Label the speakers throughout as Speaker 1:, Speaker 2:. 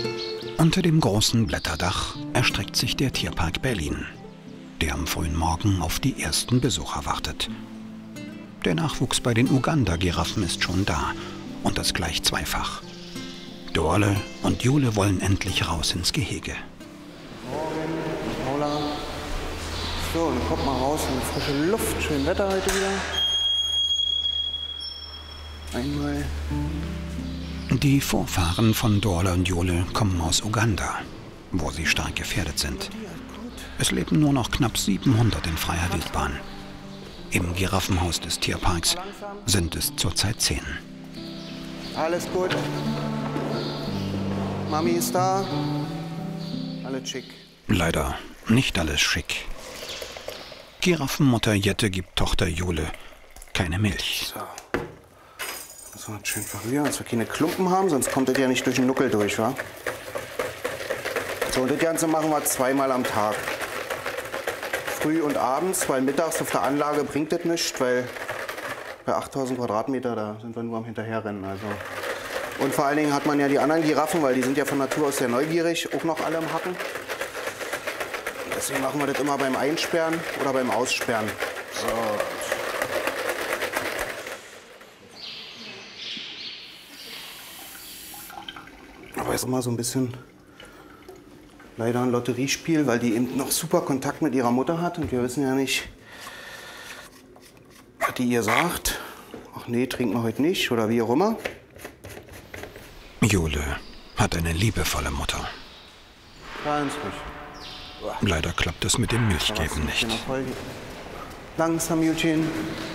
Speaker 1: Unter dem großen Blätterdach erstreckt sich der Tierpark Berlin, der am frühen Morgen auf die ersten Besucher wartet. Der Nachwuchs bei den Uganda-Giraffen ist schon da und das gleich zweifach. Dorle und Jule wollen endlich raus ins Gehege.
Speaker 2: Morgen, Paula. So, dann kommt mal raus in die frische Luft. Schön Wetter heute wieder. Einmal.
Speaker 1: Die Vorfahren von Dorle und Jule kommen aus Uganda, wo sie stark gefährdet sind. Es leben nur noch knapp 700 in freier Wildbahn. Im Giraffenhaus des Tierparks sind es zurzeit 10.
Speaker 2: Alles gut. Mami ist da. Alles schick.
Speaker 1: Leider nicht alles schick. Giraffenmutter Jette gibt Tochter Jule keine Milch.
Speaker 2: So. Müssen wir das schön verrühren, dass wir keine Klumpen haben, sonst kommt das ja nicht durch den Nuckel durch, wa? So, und das Ganze machen wir 2-mal am Tag. Früh und abends, weil mittags auf der Anlage bringt das nichts, weil bei 8000 Quadratmeter, da sind wir nur am Hinterherrennen. Also. Und vor allen Dingen hat man ja die anderen Giraffen, weil die sind ja von Natur aus sehr neugierig, auch noch alle am Hacken. Deswegen machen wir das immer beim Einsperren oder beim Aussperren. So. Aber ist immer so ein bisschen leider ein Lotteriespiel, weil die eben noch super Kontakt mit ihrer Mutter hat und wir wissen ja nicht, was die ihr sagt. Ach nee, trinken wir heute nicht oder wie auch immer.
Speaker 1: Jule hat eine liebevolle Mutter.
Speaker 2: Ganz ruhig.
Speaker 1: Leider klappt es mit dem Milchgeben nicht.
Speaker 2: Langsam, Julchen.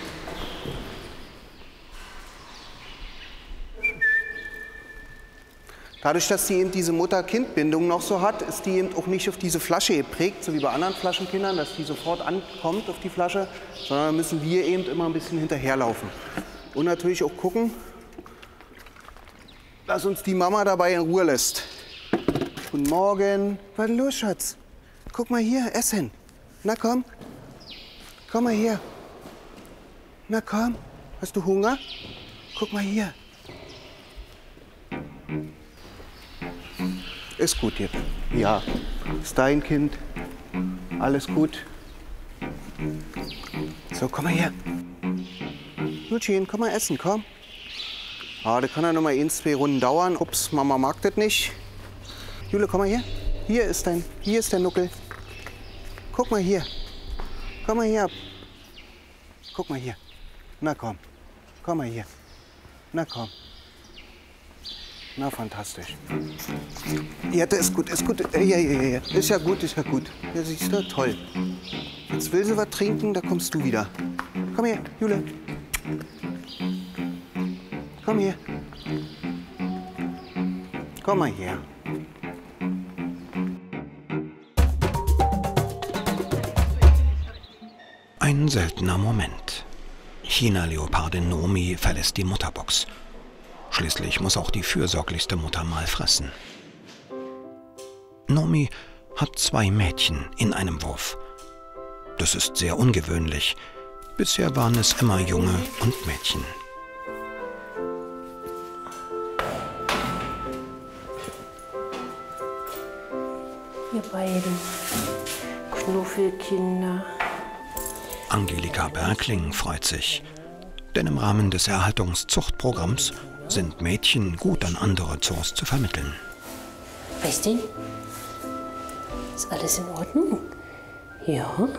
Speaker 2: Dadurch, dass sie eben diese Mutter-Kind-Bindung noch so hat, ist die eben auch nicht auf diese Flasche geprägt, so wie bei anderen Flaschenkindern, dass die sofort ankommt auf die Flasche, sondern müssen wir eben immer ein bisschen hinterherlaufen. Und natürlich auch gucken, dass uns die Mama dabei in Ruhe lässt. Guten Morgen. Was ist denn los, Schatz? Guck mal hier, essen. Na komm. Komm mal her. Na komm. Hast du Hunger? Guck mal hier. Ist gut jetzt. Ja. Ist dein Kind. Alles gut. So, komm mal her. Julchen, komm mal essen, komm. Ah, das kann ja noch mal 1-2 Runden dauern. Ups, Mama mag das nicht. Jule, komm mal her. Hier ist der Nuckel. Guck mal hier. Komm mal her. Guck mal hier. Na komm. Komm mal hier. Na komm. Na, fantastisch. Ja, das ist gut, ist gut. Ja. Ist ja gut, ist ja gut. Ja, siehst du, toll. Jetzt will sie was trinken, da kommst du wieder. Komm her, Jule. Komm her. Komm mal her.
Speaker 1: Ein seltener Moment. China-Leopardin Nomi verlässt die Mutterbox. Schließlich muss auch die fürsorglichste Mutter mal fressen. Nomi hat 2 Mädchen in einem Wurf. Das ist sehr ungewöhnlich. Bisher waren es immer Junge und Mädchen.
Speaker 3: Ihr beiden Knuffelkinder.
Speaker 1: Angelika Bergling freut sich, denn im Rahmen des Erhaltungszuchtprogramms sind Mädchen gut an andere Zoos zu vermitteln.
Speaker 3: Weißt du? Ist alles in Ordnung? Ja. Na,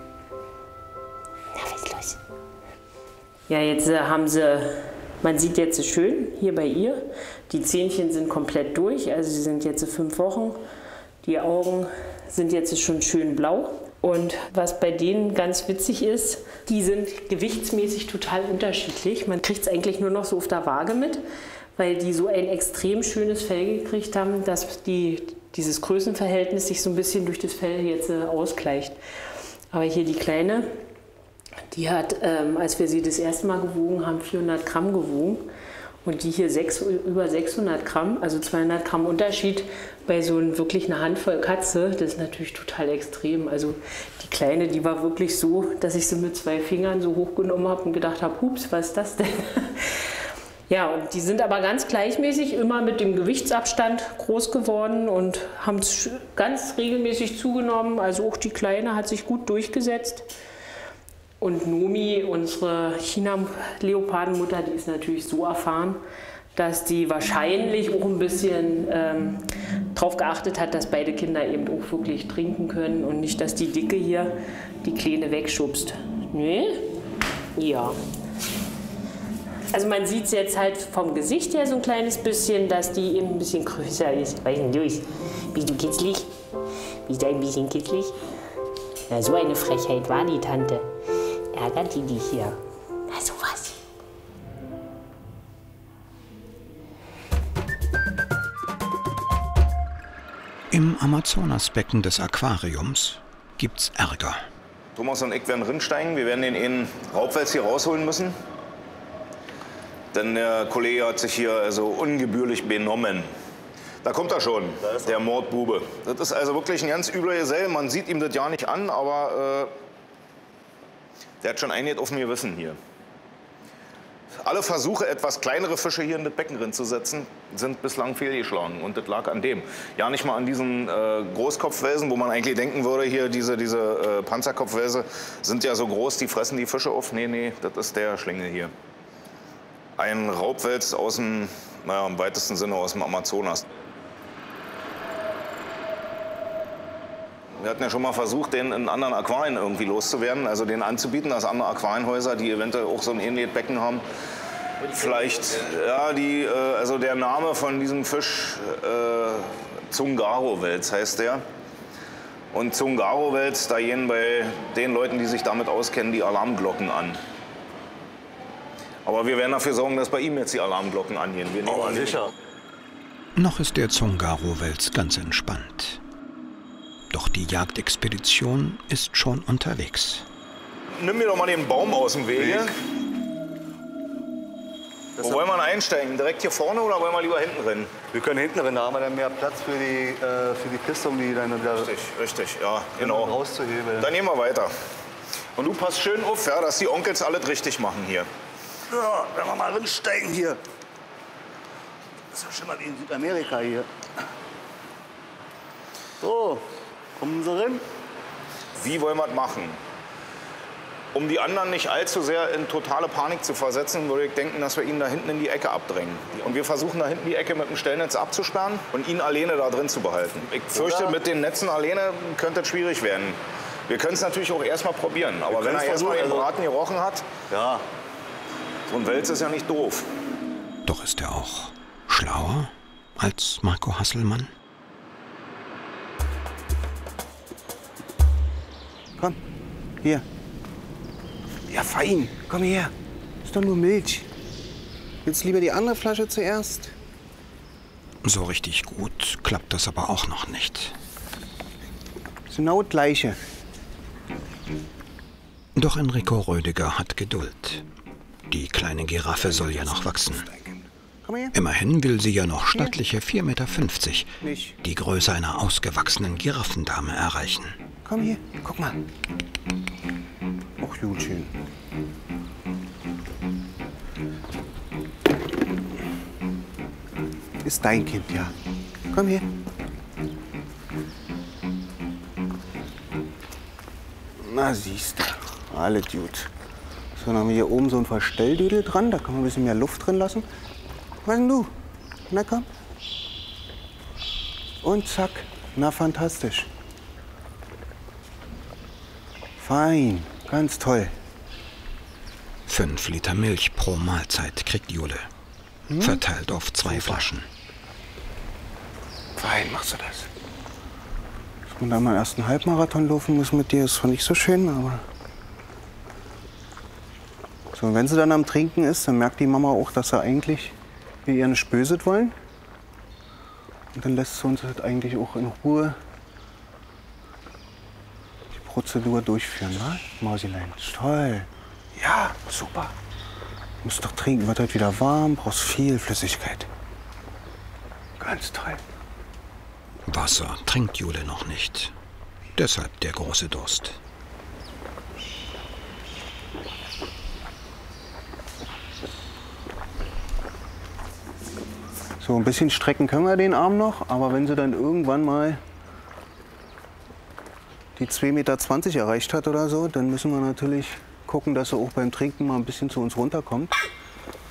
Speaker 3: was ist los? Ja, jetzt haben sie, man sieht jetzt schön hier bei ihr, die Zähnchen sind komplett durch, also sie sind jetzt 5 Wochen. Die Augen sind jetzt schon schön blau. Und was bei denen ganz witzig ist, die sind gewichtsmäßig total unterschiedlich. Man kriegt es eigentlich nur noch so auf der Waage mit, weil die so ein extrem schönes Fell gekriegt haben, dass dieses Größenverhältnis sich so ein bisschen durch das Fell jetzt ausgleicht. Aber hier die Kleine, die hat, als wir sie das erste Mal gewogen haben, 400 Gramm gewogen. Und die hier über 600 Gramm, also 200 Gramm Unterschied bei so wirklich einer Handvoll Katze, das ist natürlich total extrem. Also die Kleine, die war wirklich so, dass ich sie mit 2 Fingern so hochgenommen habe und gedacht habe, hups, was ist das denn? Ja, und die sind aber ganz gleichmäßig, immer mit dem Gewichtsabstand groß geworden und haben ganz regelmäßig zugenommen. Also auch die Kleine hat sich gut durchgesetzt. Und Nomi, unsere China-Leopardenmutter, die ist natürlich so erfahren, dass die wahrscheinlich auch ein bisschen darauf geachtet hat, dass beide Kinder eben auch wirklich trinken können und nicht, dass die Dicke hier die Kleine wegschubst. Nee? Ja. Also man sieht es jetzt halt vom Gesicht her so ein kleines bisschen, dass die eben ein bisschen größer ist. Weiß nicht, Luis, bist du kitzlig? Bist du ein bisschen kitzlig? Na, so eine Frechheit war die Tante. Ärgert die dich hier? Na, sowas.
Speaker 1: Im Amazonasbecken des Aquariums gibt's Ärger.
Speaker 4: Thomas und ich werden rinsteigen. Wir werden den einen Raubwels hier rausholen müssen. Denn der Kollege hat sich hier also ungebührlich benommen. Da kommt er schon, der Mordbube. Das ist also wirklich ein ganz übler Gesell. Man sieht ihm das ja nicht an, aber der hat schon einiges auf dem Gewissen hier. Alle Versuche, etwas kleinere Fische hier in das Becken reinzusetzen, sind bislang fehlgeschlagen. Und das lag an dem. Ja, nicht mal an diesen Großkopfwelsen, wo man eigentlich denken würde, hier diese Panzerkopfwelse sind ja so groß, die fressen die Fische auf. Nee, das ist der Schlingel hier. Ein Raubwels aus dem, naja, im weitesten Sinne aus dem Amazonas. Wir hatten ja schon mal versucht, den in anderen Aquarien irgendwie loszuwerden, also den anzubieten, dass andere Aquarienhäuser, die eventuell auch so ein ähnliches Becken haben, vielleicht, ja, also der Name von diesem Fisch, Zungaro-Wels heißt der. Und Zungaro-Wels, da gehen bei den Leuten, die sich damit auskennen, die Alarmglocken an. Aber wir werden dafür sorgen, dass bei ihm jetzt die Alarmglocken angehen.
Speaker 5: Aber sicher.
Speaker 1: Noch ist der Zungaro-Wels ganz entspannt. Doch die Jagdexpedition ist schon unterwegs.
Speaker 4: Nimm mir doch mal den Baum aus dem Wege. Wo wollen wir einsteigen? Direkt hier vorne oder wollen wir lieber hinten rein?
Speaker 5: Wir können hinten rein, da haben wir dann mehr Platz für die Kiste, um die dann
Speaker 4: Richtig, ja, genau.
Speaker 5: rauszuhebeln.
Speaker 4: Dann gehen wir weiter. Und du passt schön auf, ja, dass die Onkels alles richtig machen hier.
Speaker 5: Ja, wenn wir mal reinsteigen hier. Das ist ja schon mal wie in Südamerika hier. So, kommen Sie rein.
Speaker 4: Wie wollen wir das machen? Um die anderen nicht allzu sehr in totale Panik zu versetzen, würde ich denken, dass wir ihn da hinten in die Ecke abdrängen. Und wir versuchen da hinten die Ecke mit dem Stellnetz abzusperren und ihn alleine da drin zu behalten. Ich fürchte, mit den Netzen alleine könnte es schwierig werden. Wir können es natürlich auch erstmal probieren. Aber wenn er erstmal den Braten gerochen hat,
Speaker 5: ja.
Speaker 4: So ein Wels ist ja nicht doof.
Speaker 1: Doch ist er auch schlauer als Marco Hasselmann?
Speaker 2: Komm, hier. Ja, fein. Komm her. Ist doch nur Milch. Willst du lieber die andere Flasche zuerst?
Speaker 1: So richtig gut klappt das aber auch noch nicht.
Speaker 2: Ist genau das Gleiche.
Speaker 1: Doch Enrico Rödiger hat Geduld. Die kleine Giraffe soll ja noch wachsen.
Speaker 2: Komm her.
Speaker 1: Immerhin will sie ja noch stattliche 4,50 Meter,
Speaker 2: Nicht.
Speaker 1: die Größe einer ausgewachsenen Giraffendame erreichen.
Speaker 2: Komm hier. Guck mal. Och, gut schön. Ist dein Kind, ja. Komm hier. Na, siehst du. Alles gut. So, dann haben wir hier oben so ein Verstelldüdel dran. Da kann man ein bisschen mehr Luft drin lassen. Was denn du? Na komm. Und zack. Na, fantastisch. Fein. Ganz toll.
Speaker 1: 5 Liter Milch pro Mahlzeit kriegt Jule. Verteilt auf 2 Flaschen.
Speaker 2: Fein, machst du das. Dass man da mal erst einen Halbmarathon laufen muss mit dir, ist zwar nicht so schön, aber... So, und wenn sie dann am Trinken ist, dann merkt die Mama auch, dass sie eigentlich wir ihr nicht böse wollen. Und dann lässt sie uns halt eigentlich auch in Ruhe die Prozedur durchführen, wa? Mausilein, toll. Ja, super. Du musst doch trinken, wird halt wieder warm, brauchst viel Flüssigkeit. Ganz toll.
Speaker 1: Wasser trinkt Jule noch nicht. Deshalb der große Durst.
Speaker 2: So, ein bisschen strecken können wir den Arm noch, aber wenn sie dann irgendwann mal die 2,20 Meter erreicht hat oder so, dann müssen wir natürlich gucken, dass sie auch beim Trinken mal ein bisschen zu uns runterkommt.